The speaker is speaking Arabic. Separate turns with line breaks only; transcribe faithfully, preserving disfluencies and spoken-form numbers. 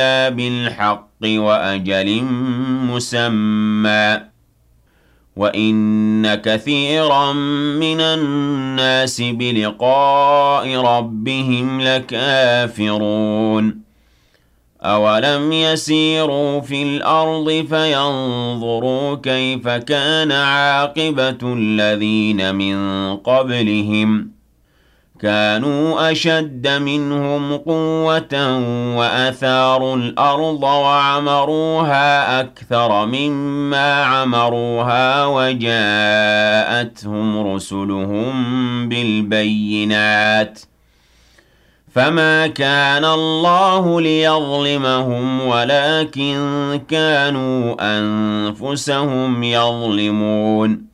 بالحق وأجل مسمى وإن كثيرا من الناس بلقاء ربهم لكافرون أولم يسيروا في الأرض فينظروا كيف كان عاقبة الذين من قبلهم كانوا أشد منهم قوة وأثاروا الأرض وعمروها أكثر مما عمروها وجاءتهم رسلهم بالبينات فما كان الله ليظلمهم ولكن كانوا أنفسهم يظلمون